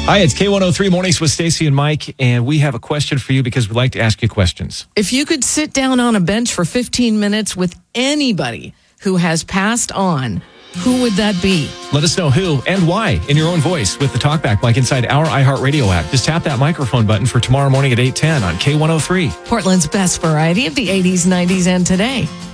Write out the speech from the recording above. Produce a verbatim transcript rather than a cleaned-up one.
Hi, it's K one oh three Mornings with Stacey and Mike, and we have a question for you because we like to ask you questions. If you could sit down on a bench for fifteen minutes with anybody who has passed on, who would that be? Let us know who and why in your own voice with the Talkback mic inside our iHeartRadio app. Just tap that microphone button for tomorrow morning at eight ten on K one oh three. Portland's best variety of the eighties, nineties, and today.